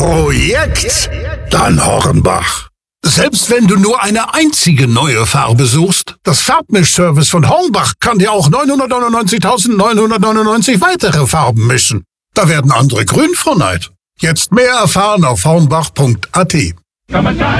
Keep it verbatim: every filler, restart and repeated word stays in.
Projekt? Dann Hornbach. Selbst wenn du nur eine einzige neue Farbe suchst, das Farbmischservice von Hornbach kann dir auch neunhundertneunundneunzigtausendneunhundertneunundneunzig weitere Farben mischen. Da werden andere grün vor Neid. Jetzt mehr erfahren auf hornbach punkt a t.